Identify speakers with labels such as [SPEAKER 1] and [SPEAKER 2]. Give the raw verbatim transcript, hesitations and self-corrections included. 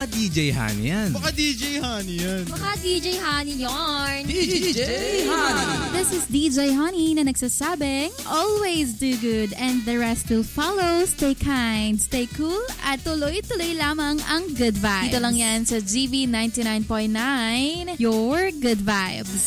[SPEAKER 1] D J Honey yan.
[SPEAKER 2] Baka D J Honey yan.
[SPEAKER 3] Baka D J Honey yarn.
[SPEAKER 1] D J Honey.
[SPEAKER 4] This is D J Honey na nagsasabing, always do good and the rest will follow. Stay kind, stay cool, at tuloy-tuloy lamang ang good vibes. Dito lang yan sa G V ninety-nine point nine, your good vibes.